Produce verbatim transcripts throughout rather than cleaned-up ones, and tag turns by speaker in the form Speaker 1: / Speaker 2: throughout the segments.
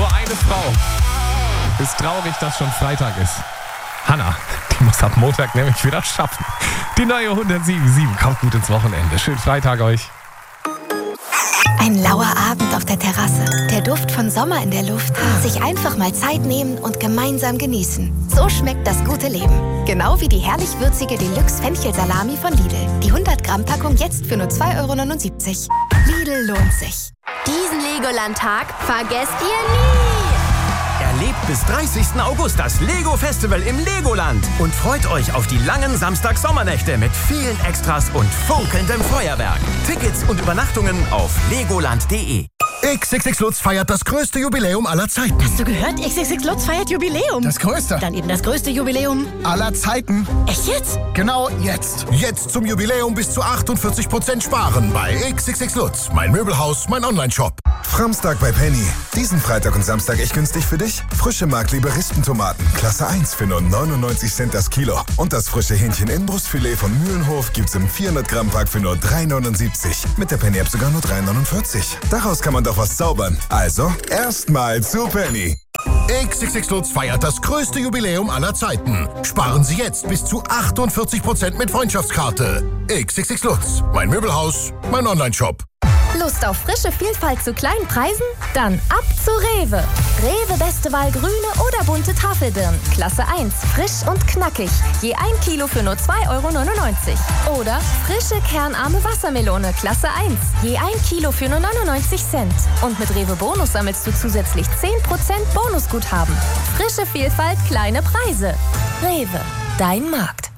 Speaker 1: nur eine Frau. Ist traurig, dass schon Freitag ist. Hanna, die muss ab Montag nämlich wieder schaffen. Die neue hundertsieben Komma sieben kommt gut ins Wochenende. Schönen Freitag euch.
Speaker 2: Ein lauer Abend auf der Terrasse. Der Duft von Sommer in der Luft. Sich einfach mal Zeit nehmen und gemeinsam genießen. So schmeckt das gute Leben. Genau wie die herrlich würzige Deluxe-Fenchel-Salami von Lidl. Die hundert Gramm Packung jetzt für nur zwei Euro neunundsiebzig. Lidl lohnt sich.
Speaker 3: Diesen Legoland-Tag vergesst ihr nie!
Speaker 4: Erlebt bis dreißigsten August das Lego-Festival im Legoland und freut euch auf die langen Samstag-Sommernächte mit vielen Extras und funkelndem Feuerwerk. Tickets und Übernachtungen auf legoland punkt de.
Speaker 5: X X X Lutz feiert das größte Jubiläum aller Zeiten.
Speaker 6: Hast du gehört? X X X Lutz feiert Jubiläum.
Speaker 5: Das größte?
Speaker 6: Dann eben das größte Jubiläum
Speaker 5: aller Zeiten.
Speaker 6: Echt jetzt?
Speaker 5: Genau jetzt. Jetzt zum Jubiläum bis zu achtundvierzig Prozent sparen bei X X X Lutz. Mein Möbelhaus, mein Onlineshop.
Speaker 7: Framstag bei Penny. Diesen Freitag und Samstag echt günstig für dich. Frische Markliebe Rispentomaten. Klasse eins für nur neunundneunzig Cent das Kilo. Und das frische Hähnchen-Innenbrustfilet von Mühlenhof gibt's im vierhundert Gramm Pack für nur drei neunundsiebzig. Mit der Penny-App sogar nur drei neunundvierzig. Daraus kann man doch was zaubern. Also, erstmal zu Penny.
Speaker 5: X X X Lutz feiert das größte Jubiläum aller Zeiten. Sparen Sie jetzt bis zu achtundvierzig Prozent mit Freundschaftskarte. X X X Lutz. Mein Möbelhaus, mein Onlineshop.
Speaker 3: Lust auf frische Vielfalt zu kleinen Preisen? Dann ab zu Rewe. Rewe beste Wahl grüne oder bunte Tafelbirnen. Klasse eins, frisch und knackig. Je ein Kilo für nur zwei Euro neunundneunzig. Oder frische kernarme Wassermelone. Klasse eins. Je ein Kilo für nur neunundneunzig Cent. Und mit Rewe Bonus sammelst du zusätzlich zehn Prozent Bonusguthaben. Frische Vielfalt, kleine Preise. Rewe, dein Markt.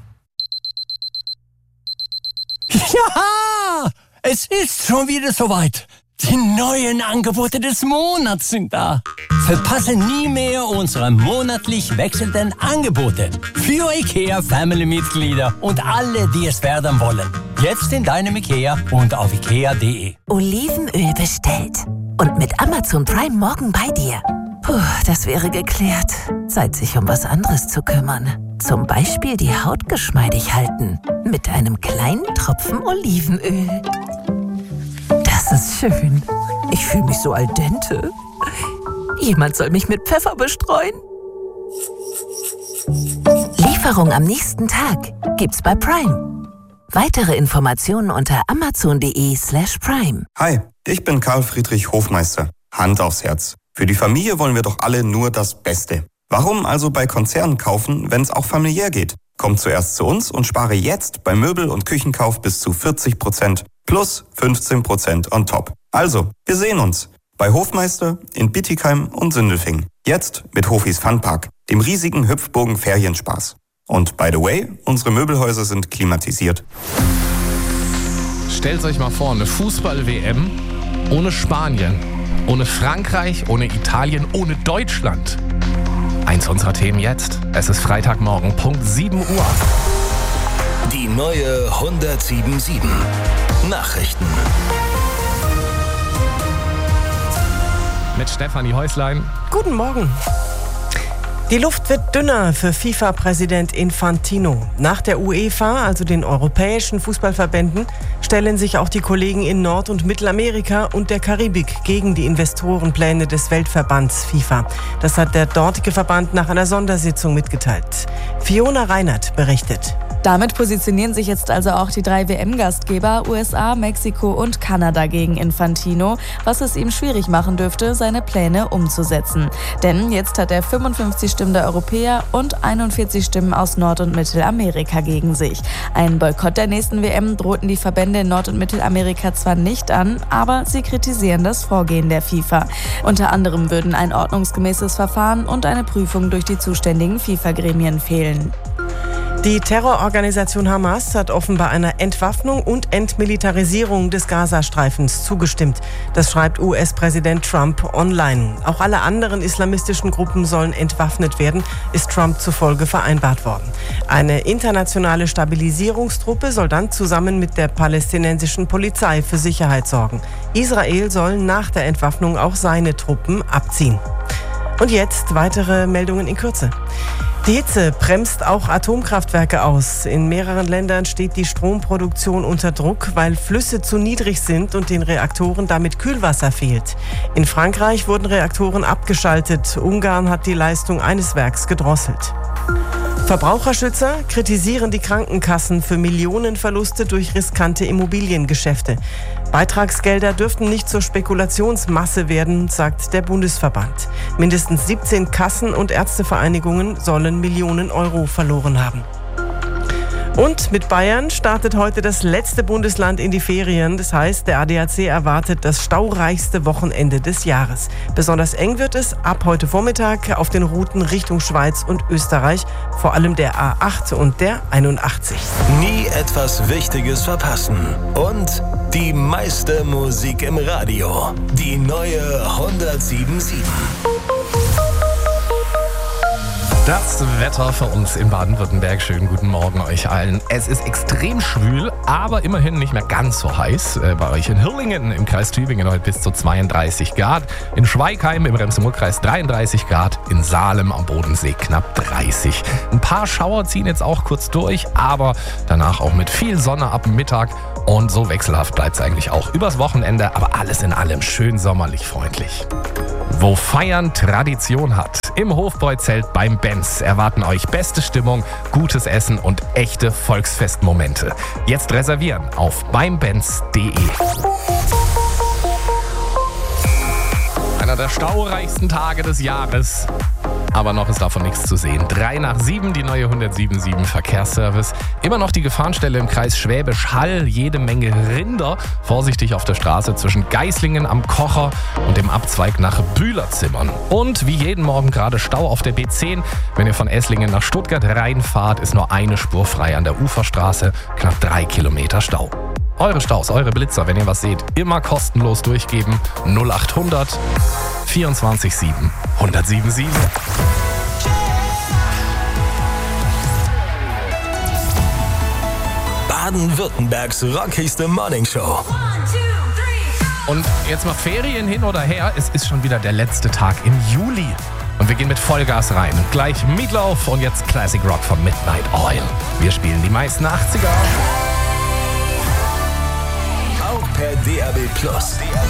Speaker 8: Ja! Es ist schon wieder soweit. Die neuen Angebote des Monats sind da. Verpasse nie mehr unsere monatlich wechselnden Angebote. Für IKEA Family-Mitglieder und alle, die es werden wollen. Jetzt in deinem IKEA und auf ikea punkt de.
Speaker 9: Olivenöl bestellt. Und mit Amazon Prime morgen bei dir. Puh, das wäre geklärt. Zeit, sich um was anderes zu kümmern. Zum Beispiel die Haut geschmeidig halten. Mit einem kleinen Tropfen Olivenöl. Das ist schön. Ich fühle mich so al dente. Jemand soll mich mit Pfeffer bestreuen. Lieferung am nächsten Tag gibt's bei Prime. Weitere Informationen unter amazon punkt de slash prime.
Speaker 10: Hi, ich bin Karl Friedrich Hofmeister. Hand aufs Herz. Für die Familie wollen wir doch alle nur das Beste. Warum also bei Konzernen kaufen, wenn es auch familiär geht? Komm zuerst zu uns und spare jetzt bei Möbel- und Küchenkauf bis zu vierzig Prozent plus fünfzehn Prozent on top. Also, wir sehen uns bei Hofmeister in Bittigheim und Sindelfingen. Jetzt mit Hofis Funpark, dem riesigen Hüpfburgen-Ferienspaß. Und by the way, unsere Möbelhäuser sind klimatisiert.
Speaker 1: Stellt euch mal vor, eine Fußball-W M ohne Spanien, ohne Frankreich, ohne Italien, ohne Deutschland. Eins unserer Themen jetzt. Es ist Freitagmorgen, Punkt sieben Uhr.
Speaker 11: Die neue hundertsieben Komma sieben. Nachrichten.
Speaker 1: Mit Stefanie Häuslein.
Speaker 12: Guten Morgen. Die Luft wird dünner für FIFA-Präsident Infantino. Nach der UEFA, also den europäischen Fußballverbänden, stellen sich auch die Kollegen in Nord- und Mittelamerika und der Karibik gegen die Investorenpläne des Weltverbands FIFA. Das hat der dortige Verband nach einer Sondersitzung mitgeteilt. Fiona Reinert berichtet.
Speaker 13: Damit positionieren sich jetzt also auch die drei W M-Gastgeber U S A, Mexiko und Kanada gegen Infantino, was es ihm schwierig machen dürfte, seine Pläne umzusetzen. Denn jetzt hat er fünfundfünfzig Stimmen der Europäer und einundvierzig Stimmen aus Nord- und Mittelamerika gegen sich. Ein Boykott der nächsten W M drohten die Verbände in Nord- und Mittelamerika zwar nicht an, aber sie kritisieren das Vorgehen der FIFA. Unter anderem würden ein ordnungsgemäßes Verfahren und eine Prüfung durch die zuständigen FIFA-Gremien fehlen.
Speaker 12: Die Terrororganisation Hamas hat offenbar einer Entwaffnung und Entmilitarisierung des Gazastreifens zugestimmt. Das schreibt U S-Präsident Trump online. Auch alle anderen islamistischen Gruppen sollen entwaffnet werden, ist Trump zufolge vereinbart worden. Eine internationale Stabilisierungstruppe soll dann zusammen mit der palästinensischen Polizei für Sicherheit sorgen. Israel soll nach der Entwaffnung auch seine Truppen abziehen. Und jetzt weitere Meldungen in Kürze. Die Hitze bremst auch Atomkraftwerke aus. In mehreren Ländern steht die Stromproduktion unter Druck, weil Flüsse zu niedrig sind und den Reaktoren damit Kühlwasser fehlt. In Frankreich wurden Reaktoren abgeschaltet. Ungarn hat die Leistung eines Werks gedrosselt. Verbraucherschützer kritisieren die Krankenkassen für Millionenverluste durch riskante Immobiliengeschäfte. Beitragsgelder dürften nicht zur Spekulationsmasse werden, sagt der Bundesverband. Mindestens siebzehn Kassen und Ärztevereinigungen sollen Millionen Euro verloren haben. Und mit Bayern startet heute das letzte Bundesland in die Ferien. Das heißt, der A D A C erwartet das staureichste Wochenende des Jahres. Besonders eng wird es ab heute Vormittag auf den Routen Richtung Schweiz und Österreich, vor allem der A acht und der einundachtzig.
Speaker 11: Nie etwas Wichtiges verpassen. Und die meiste Musik im Radio. Die neue hundertsieben Komma sieben.
Speaker 1: Das Wetter für uns in Baden-Württemberg. Schönen guten Morgen euch allen. Es ist extrem schwül, aber immerhin nicht mehr ganz so heiß. Äh, bei euch in Hirlingen im Kreis Tübingen heute bis zu zweiunddreißig Grad. In Schweigheim im Rems-Murr-Kreis dreiunddreißig Grad. In Salem am Bodensee knapp dreißig. Ein paar Schauer ziehen jetzt auch kurz durch, aber danach auch mit viel Sonne ab Mittag. Und so wechselhaft bleibt es eigentlich auch übers Wochenende, aber alles in allem schön sommerlich freundlich. Wo Feiern Tradition hat. Im Hofbräuzelt beim Benz erwarten euch beste Stimmung, gutes Essen und echte Volksfestmomente. Jetzt reservieren auf beim benz punkt de. Einer der staureichsten Tage des Jahres. Aber noch ist davon nichts zu sehen. Drei nach sieben, die neue hundertsieben Komma sieben Verkehrsservice. Immer noch die Gefahrenstelle im Kreis Schwäbisch Hall. Jede Menge Rinder. Vorsichtig auf der Straße zwischen Geislingen am Kocher und dem Abzweig nach Bühlerzimmern. Und wie jeden Morgen gerade Stau auf der B zehn. Wenn ihr von Esslingen nach Stuttgart reinfahrt, ist nur eine Spur frei an der Uferstraße. Knapp drei Kilometer Stau. Eure Staus, eure Blitzer, wenn ihr was seht, immer kostenlos durchgeben. null acht hundert vierundzwanzig sieben hundertsieben Komma sieben.
Speaker 11: Baden-Württembergs rockigste Morningshow.
Speaker 1: Und jetzt mal Ferien hin oder her, es ist schon wieder der letzte Tag im Juli. Und wir gehen mit Vollgas rein. Gleich Meatloaf und jetzt Classic Rock von Midnight Oil. Wir spielen die meisten achtziger.
Speaker 11: Auch per D A B Plus.